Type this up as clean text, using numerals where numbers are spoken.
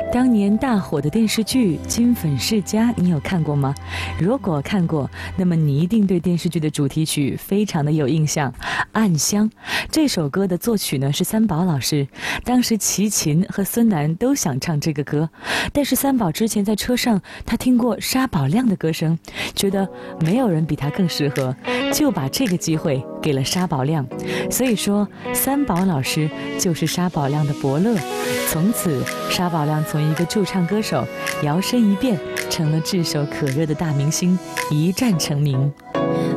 当年大火的电视剧《金粉世家》，你有看过吗？如果看过，那么你一定对电视剧的主题曲非常的有印象，《暗香》这首歌的作曲呢是三宝老师。当时齐秦和孙楠都想唱这个歌，但是三宝之前在车上他听过沙宝亮的歌声，觉得没有人比他更适合，就把这个机会给了沙宝亮。所以说，三宝老师就是沙宝亮的伯乐。从此，沙宝亮从一个驻唱歌手摇身一变，成了炙手可热的大明星，一战成名。